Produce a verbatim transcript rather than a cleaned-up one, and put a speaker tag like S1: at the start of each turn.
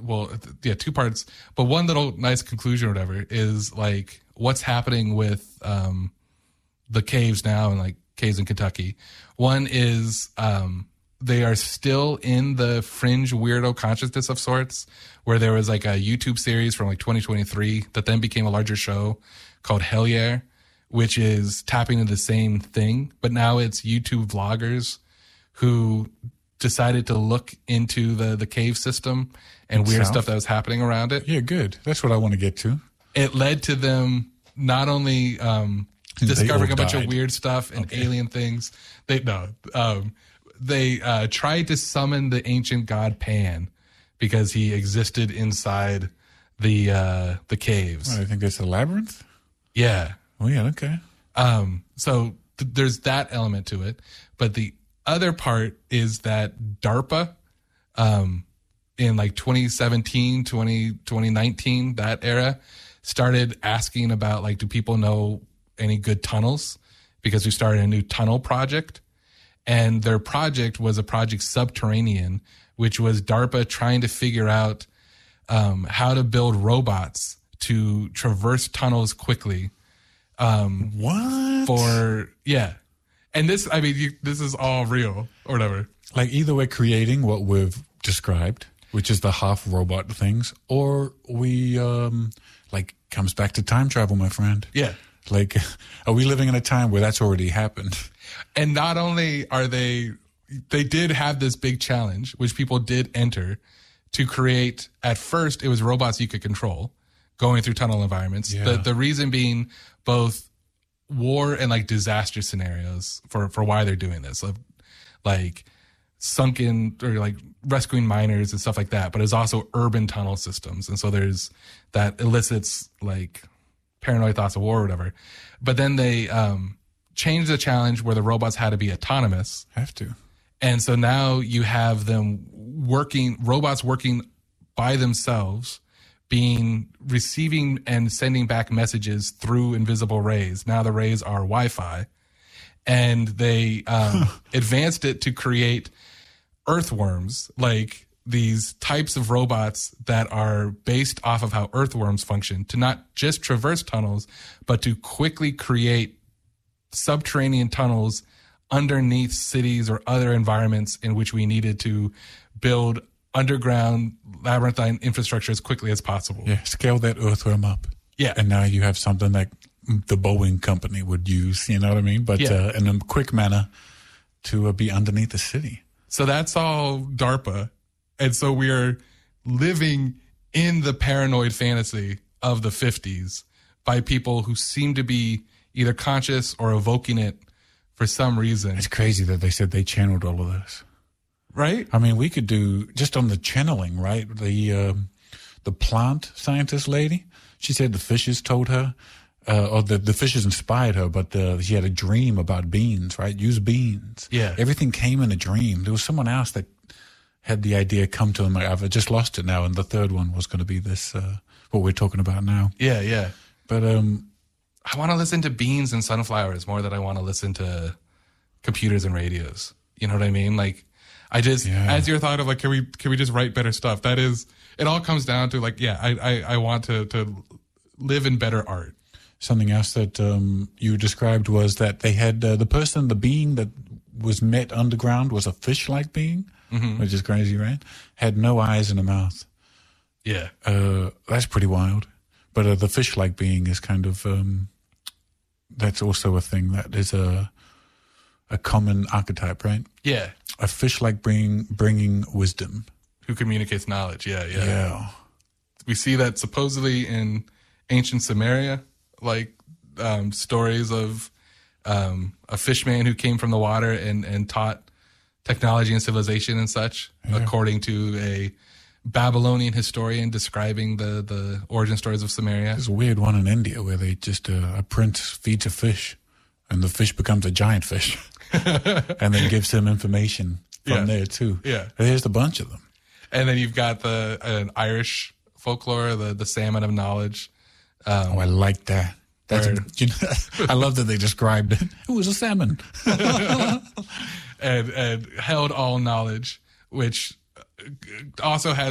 S1: well, yeah, two parts, but one little nice conclusion or whatever is like what's happening with um, the caves now and like caves in Kentucky. One is um, they are still in the fringe weirdo consciousness of sorts, where there was like a YouTube series from like twenty twenty-three that then became a larger show called Hell Yeah, which is tapping into the same thing, but now it's YouTube vloggers who decided to look into the, the cave system and weird
S2: South.
S1: stuff that was happening around it.
S2: Yeah, good. That's what I want to get to.
S1: It led to them not only um, discovering a bunch
S2: died.
S1: of weird stuff and
S2: Okay.
S1: alien things. They no, um, they uh, tried to summon the ancient god Pan because he existed inside the uh, the caves.
S2: What, I think that's a labyrinth.
S1: Yeah.
S2: Oh yeah, okay.
S1: Um, so th- there's that element to it, but the other part is that DARPA, um, in like twenty seventeen, twenty, twenty nineteen, that era, started asking about like, do people know any good tunnels? Because we started a new tunnel project, and their project was a project Subterranean, which was DARPA trying to figure out um, how to build robots to traverse tunnels quickly. Um,
S2: What?
S1: for yeah, and this I mean you, this is all real or whatever.
S2: Like either we're creating what we've described, which is the half robot things, or we um like comes back to time travel, my friend.
S1: Yeah,
S2: Like, are we living in a time where that's already happened?
S1: and not only are they they did have this big challenge, which people did enter to create. At first, it was robots you could control going through tunnel environments.
S2: Yeah.
S1: The the reason being both war and like disaster scenarios for for why they're doing this, like, like sunken or like rescuing miners and stuff like that. But it's also urban tunnel systems, and so there's that elicits like paranoid thoughts of war or whatever. But then they um, changed the challenge where the robots had to be autonomous.
S2: Have to.
S1: And so now you have them working, robots working by themselves, being receiving and sending back messages through invisible rays. Now the rays are Wi-Fi, and they um, advanced it to create earthworms, like these types of robots that are based off of how earthworms function, to not just traverse tunnels, but to quickly create subterranean tunnels underneath cities or other environments in which we needed to build underground labyrinthine infrastructure as quickly as possible.
S2: Yeah, scale that earthworm up.
S1: Yeah.
S2: And now you have something like the Boeing company would use, you know what I mean? But
S1: Yeah.
S2: uh, in a quick manner to uh, be underneath the city.
S1: So that's all DARPA. And so we are living in the paranoid fantasy of the fifties by people who seem to be either conscious or evoking it for some reason.
S2: It's crazy that they said they channeled all of this.
S1: Right?
S2: I mean, we could do just on the channeling, right? The um, the plant scientist lady, she said the fishes told her, uh, or the, the fishes inspired her, but the, she had a dream about beans, right? Use beans.
S1: Yeah.
S2: Everything came in a dream. There was someone else that had the idea come to them. I've just lost it now. And the third one was going to be this, uh, what we're talking about now.
S1: Yeah, yeah.
S2: But um,
S1: I want to listen to beans and sunflowers more than I want to listen to computers and radios. You know what I mean? Like, I just,
S2: Yeah.
S1: as your thought of like, can we, can we just write better stuff? That is, it all comes down to like, yeah, I, I, I want to, to live in better art.
S2: something else that um, you described was that they had uh, the person, the being that was met underground was a fish-like being,
S1: Mm-hmm.
S2: which is crazy, right? Had no eyes and a mouth.
S1: Yeah.
S2: Uh, that's pretty wild. But uh, the fish-like being is kind of, um, that's also a thing that is a a common archetype, right?
S1: Yeah.
S2: A fish-like being bringing wisdom.
S1: Who communicates knowledge. Yeah, yeah.
S2: Yeah.
S1: We see that supposedly in ancient Samaria, like um, stories of um, a fishman who came from the water and, and taught technology and civilization and such,
S2: Yeah.
S1: according to a Babylonian historian describing the, the origin stories of Samaria.
S2: There's a weird one in India where they just, uh, a prince feeds a fish and the fish becomes a giant fish and then gives him information from
S1: Yeah.
S2: there too.
S1: Yeah.
S2: There's a bunch of them.
S1: And then you've got the an Irish folklore, the, the salmon of knowledge. Um,
S2: Oh, I like that. That's a,
S1: Word.
S2: you know, I love that they described it. It was a salmon.
S1: and, and held all knowledge, which also has